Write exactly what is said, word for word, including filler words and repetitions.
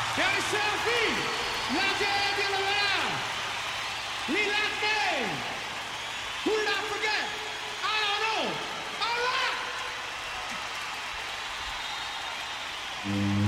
Dari Selfie, Laje Dilara, Lilate, who did I forget? I don't know. All right.